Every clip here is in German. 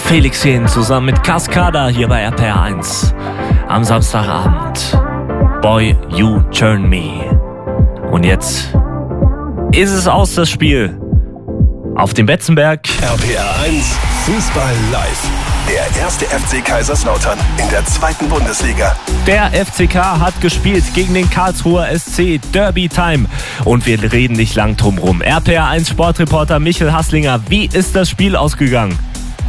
Felix Jähn zusammen mit Cascada hier bei RPR 1 am Samstagabend. Boy, you turn me. Und jetzt ist es aus, das Spiel auf dem Betzenberg. RPR 1 Fußball live. Der erste FC Kaiserslautern in der 2. Bundesliga. Der FCK hat gespielt gegen den Karlsruher SC. Derby Time. Und wir reden nicht lang drum rum. RPR 1 Sportreporter Michel Hasslinger, wie ist das Spiel ausgegangen?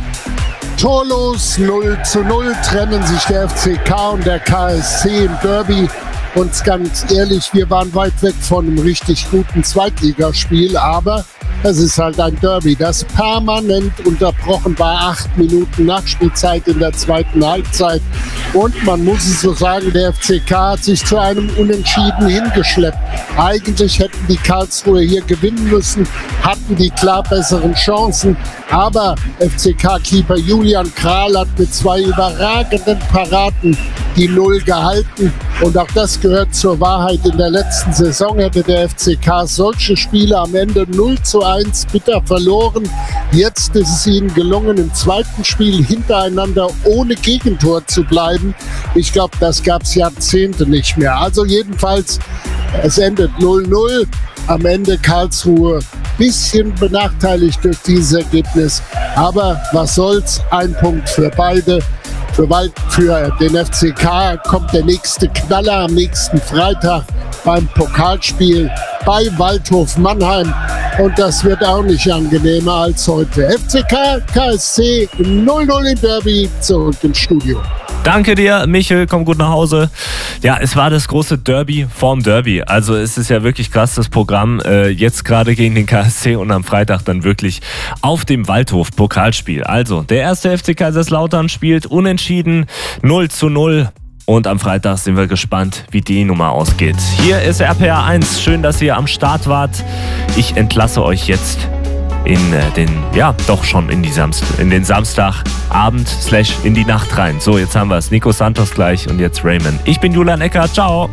Torlos 0:0 trennen sich der FCK und der KSC im Derby. Und ganz ehrlich, wir waren weit weg von einem richtig guten Zweitligaspiel, aber es ist halt ein Derby, das permanent unterbrochen war. 8 Minuten Nachspielzeit in der 2. Halbzeit. Und man muss es so sagen, der FCK hat sich zu einem Unentschieden hingeschleppt. Eigentlich hätten die Karlsruher hier gewinnen müssen, hatten die klar besseren Chancen. Aber FCK-Keeper Julian Kral hat mit 2 überragenden Paraden die Null gehalten. Und auch das gehört zur Wahrheit. In der letzten Saison hätte der FCK solche Spiele am Ende 0:1 bitter verloren. Jetzt ist es ihnen gelungen, im zweiten Spiel hintereinander ohne Gegentor zu bleiben. Ich glaube, das gab es Jahrzehnte nicht mehr. Also jedenfalls, es endet 0:0. Am Ende Karlsruhe bisschen benachteiligt durch dieses Ergebnis. Aber was soll's, ein Punkt für beide. Für den FCK kommt der nächste Knaller am nächsten Freitag beim Pokalspiel bei Waldhof Mannheim. Und das wird auch nicht angenehmer als heute. FCK, KSC 0:0 im Derby, zurück ins Studio. Danke dir, Michel, komm gut nach Hause. Ja, es war das große Derby vorm Derby. Also es ist ja wirklich krass, das Programm jetzt gerade gegen den KSC und am Freitag dann wirklich auf dem Waldhof Pokalspiel. Also der erste FC Kaiserslautern spielt unentschieden 0:0 und am Freitag sind wir gespannt, wie die Nummer ausgeht. Hier ist RPR 1, schön, dass ihr am Start wart. Ich entlasse euch jetzt in den Samstagabend / in die Nacht rein. So, jetzt haben wir es. Nico Santos gleich und jetzt Raymond. Ich bin Julian Eckert. Ciao.